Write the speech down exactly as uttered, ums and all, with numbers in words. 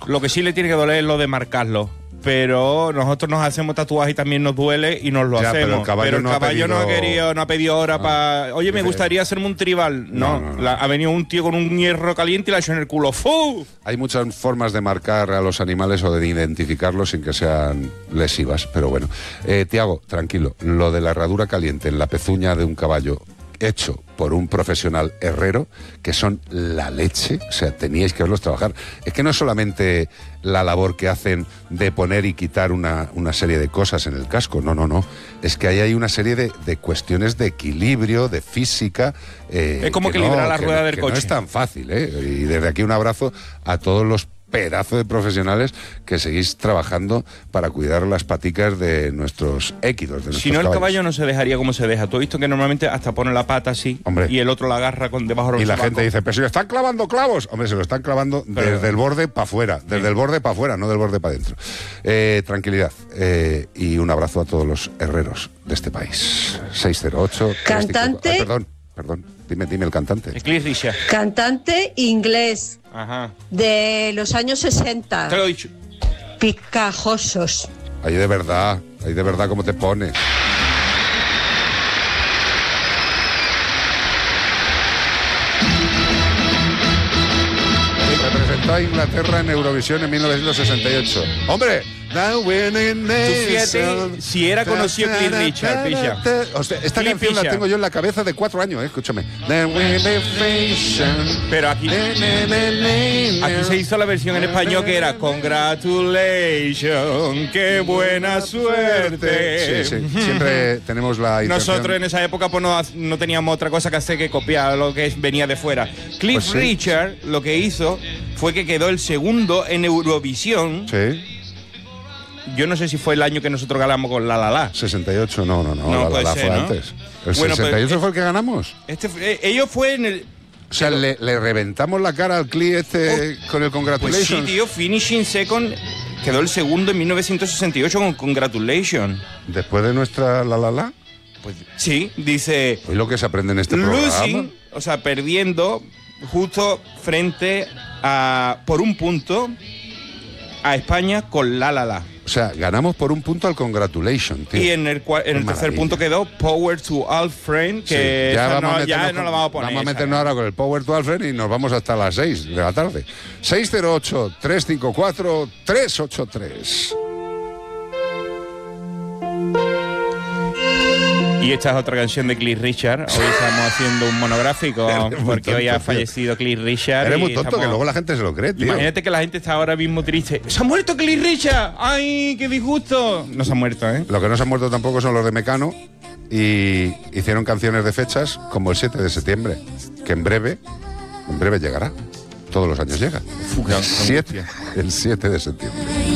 casco. Lo que sí le tiene que doler es lo de marcarlo. Pero nosotros nos hacemos tatuajes y también nos duele y nos lo ya, hacemos. Pero el caballo, pero el no, caballo ha no ha pedido... querido, no ha pedido hora no. para. Oye, me gustaría hacerme un tribal. No, no, no, no. La, ha venido un tío con un hierro caliente y la ha hecho en el culo. ¡Fu! Hay muchas formas de marcar a los animales o de identificarlos sin que sean lesivas, pero bueno. Eh, Tiago, tranquilo, lo de la herradura caliente en la pezuña de un caballo hecho por un profesional herrero, que son la leche, o sea, teníais que verlos trabajar. Es que no es solamente la labor que hacen de poner y quitar una, una serie de cosas en el casco, no, no, no. Es que ahí hay una serie de, de cuestiones de equilibrio, de física. Eh, es como que equilibrar no, la que, rueda del que coche. No es tan fácil, ¿eh? Y desde aquí un abrazo a todos los pedazo de profesionales que seguís trabajando para cuidar las paticas de nuestros équidos, de nuestros Si no, el caballos. caballo no se dejaría como se deja. Tú has visto que normalmente hasta pone la pata así. Hombre. Y el otro la agarra con debajo del Y la sobaco. gente dice, pero si le están clavando clavos. Hombre, se lo están clavando Pero- desde el borde para afuera, desde Sí. el borde para afuera, no del borde para adentro. Eh, tranquilidad eh, y un abrazo a todos los herreros de este país. seis cero ocho... Cantante. Ay, perdón, perdón, dime, dime el cantante. El Cliff Richard. Cantante inglés Ajá. de los años Te lo sesenta. he dicho. Picajosos. Ahí de verdad, ahí de verdad cómo te pones. Representó a Inglaterra en Eurovisión en mil novecientos sesenta y ocho. ¡Hombre! The winning fíjate nation. si era conocido Cliff Richard, pilla. O sea, esta Cliff canción la Richard. tengo yo en la cabeza de cuatro años, ¿eh? Escúchame. The winning nation. Pero aquí, aquí se hizo la versión en español que era Congratulations, qué buena suerte. Sí, sí. Siempre tenemos la intención. Nosotros en esa época pues no, no teníamos otra cosa que hacer que copiar lo que venía de fuera. Cliff Pues sí. Richard lo que hizo fue que quedó el segundo en Eurovisión. Sí. Yo no sé si fue el año que nosotros ganamos con La La La. sesenta y ocho, no, no, no. No, la, puede la, la ser, fue ¿no? antes. El Bueno, sesenta y ocho pero- fue el que ganamos. Este, fue- eh, ellos fue en el... O sea, le, le reventamos la cara al Cli este con el Pues Congratulations. sí, tío, Finishing Second quedó el segundo en mil novecientos sesenta y ocho con Congratulations. Después de nuestra la la la. Pues sí, dice... Hoy lo que se aprende en este Losing, programa. o sea, perdiendo justo frente a, por un punto, a España con La La La. O sea, ganamos por un punto al Congratulations, tío. Y en el, cua- en el Qué tercer maravilla. punto quedó Power to All Friend, Sí, que ya esa vamos, no, a ya meternos no con- la vamos a poner. vamos a esa, meternos ¿no? ahora con el Power to Alfred y nos vamos hasta las seis de la tarde. seis cero ocho, tres cinco cuatro, tres ocho tres. Y esta es otra canción de Cliff Richard. Hoy estamos haciendo un monográfico Eres muy porque hoy tonto, ha tío. fallecido Cliff Richard. Eres y muy tonto, estamos- que luego la gente se lo cree, tío. Imagínate que la gente está ahora mismo triste. ¡Se ha muerto Cliff Richard! ¡Ay, qué disgusto! No se ha muerto, ¿eh? Lo que no se han muerto tampoco son los de Mecano y hicieron canciones de fechas como el siete de septiembre, que en breve, en breve llegará. Todos los años llega. Fuga, Siete- el siete de septiembre.